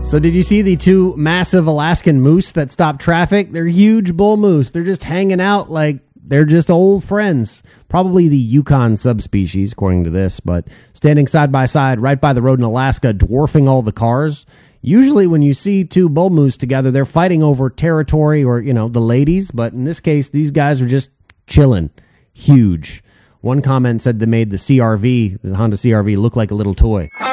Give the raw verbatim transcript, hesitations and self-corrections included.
So did you see the two massive Alaskan moose that stopped traffic? They're huge bull moose. They're just hanging out like they're just old friends. Probably the Yukon subspecies, according to this, but standing side by side right by the road in Alaska, dwarfing all the cars. Usually when you see two bull moose together, they're fighting over territory or, you know, the ladies, but in this case, these guys are just chilling. Huge. One comment said they made the C R V, the Honda C R V, look like a little toy.